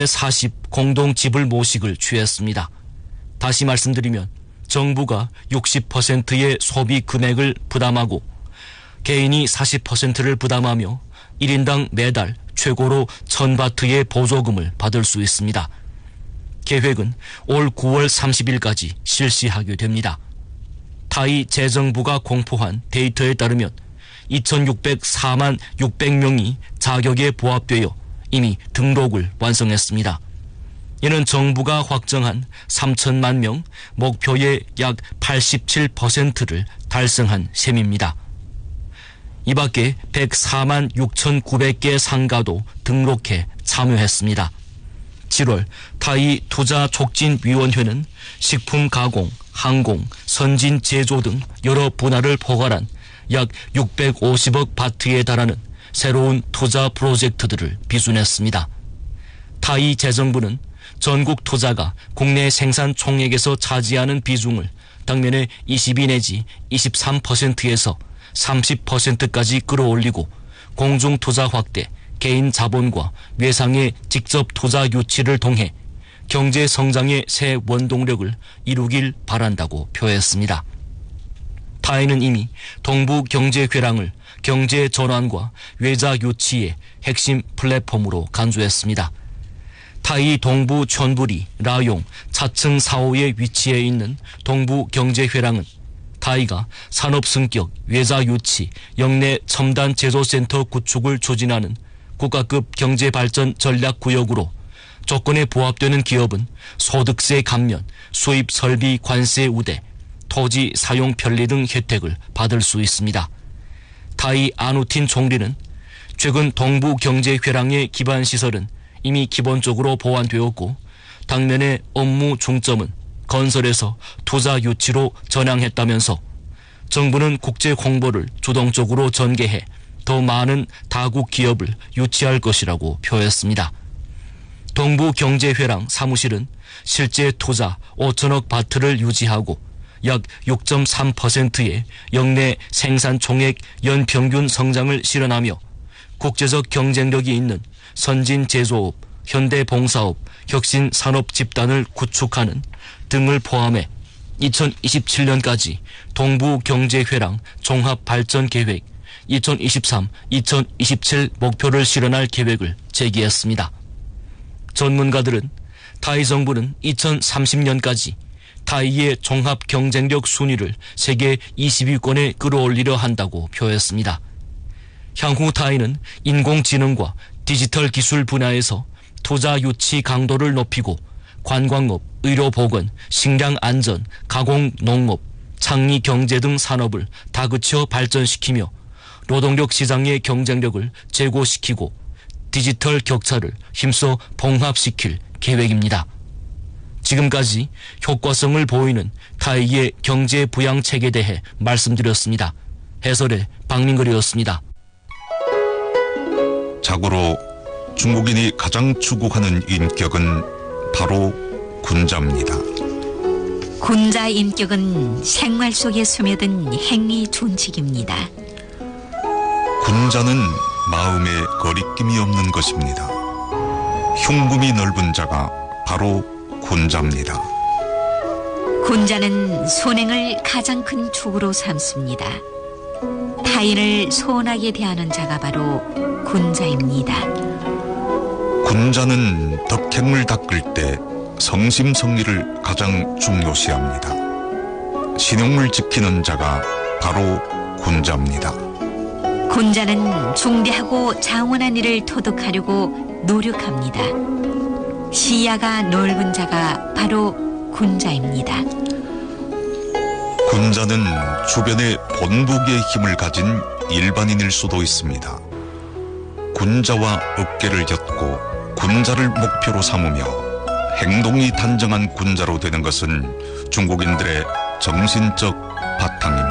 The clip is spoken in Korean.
40 공동 지불 모식을 취했습니다. 다시 말씀드리면 정부가 60%의 소비 금액을 부담하고 개인이 40%를 부담하며 1인당 매달 최고로 1,000바트의 보조금을 받을 수 있습니다. 계획은 올 9월 30일까지 실시하게 됩니다. 타이 재정부가 공포한 데이터에 따르면 2,604만 600명이 자격에 부합되어 이미 등록을 완성했습니다. 이는 정부가 확정한 3천만 명 목표의 약 87%를 달성한 셈입니다. 이 밖에 104만 6,900개 상가도 등록해 참여했습니다. 7월 타이 투자촉진위원회는 식품 가공, 항공, 선진 제조 등 여러 분야를 포괄한 약 650억 바트에 달하는 새로운 투자 프로젝트들을 비준했습니다. 타이 재정부는 전국 투자가 국내 생산 총액에서 차지하는 비중을 당면에 22 내지 23%에서 30%까지 끌어올리고 공중 투자 확대, 개인 자본과 외상의 직접 투자 유치를 통해 경제 성장의 새 원동력을 이루길 바란다고 표했습니다. 타이는 이미 동부 경제회랑을 경제 전환과 외자 유치의 핵심 플랫폼으로 간주했습니다. 타이 동부 촌부리, 라용, 차층 4호에 위치해 있는 동부 경제회랑은 타이가 산업 승격, 외자 유치, 영내 첨단 제조센터 구축을 추진하는 국가급 경제발전 전략구역으로 조건에 부합되는 기업은 소득세 감면, 수입 설비 관세 우대, 토지 사용 편리 등 혜택을 받을 수 있습니다. 타이 아누틴 총리는 최근 동부 경제회랑의 기반 시설은 이미 기본적으로 보완되었고 당면의 업무 중점은 건설에서 투자 유치로 전향했다면서 정부는 국제 홍보를 주동적으로 전개해 더 많은 다국 기업을 유치할 것이라고 표했습니다. 동부경제회랑 사무실은 실제 투자 5천억 바트를 유지하고 약 6.3%의 역내 생산 총액 연평균 성장을 실현하며 국제적 경쟁력이 있는 선진 제조업, 현대봉사업, 혁신산업 집단을 구축하는 등을 포함해 2027년까지 동부경제회랑 종합발전계획 2023-2027 목표를 실현할 계획을 제기했습니다. 전문가들은 타이 정부는 2030년까지 타이의 종합 경쟁력 순위를 세계 20위권에 끌어올리려 한다고 표했습니다. 향후 타이는 인공지능과 디지털 기술 분야에서 투자 유치 강도를 높이고 관광업, 의료보건, 식량안전, 가공농업, 창의경제 등 산업을 다그쳐 발전시키며 노동력 시장의 경쟁력을 제고시키고 디지털 격차를 힘써 봉합시킬 계획입니다. 지금까지 효과성을 보이는 타이의 경제 부양책에 대해 말씀드렸습니다. 해설의 박민걸이었습니다. 자고로 중국인이 가장 추구하는 인격은 바로 군자입니다. 군자 인격은 생활 속에 스며든 행위 준칙입니다. 군자는 마음에 거리낌이 없는 것입니다. 흉금이 넓은 자가 바로 군자입니다. 군자는 선행을 가장 큰 축으로 삼습니다. 타인을 소원하게 대하는 자가 바로 군자입니다. 군자는 덕행을 닦을 때 성심성의를 가장 중요시합니다. 신용을 지키는 자가 바로 군자입니다. 군자는 중대하고 장원한 일을 토득하려고 노력합니다. 시야가 넓은 자가 바로 군자입니다. 군자는 주변에 본보기의 힘을 가진 일반인일 수도 있습니다. 군자와 어깨를 엮고 군자를 목표로 삼으며 행동이 단정한 군자로 되는 것은 중국인들의 정신적 바탕입니다.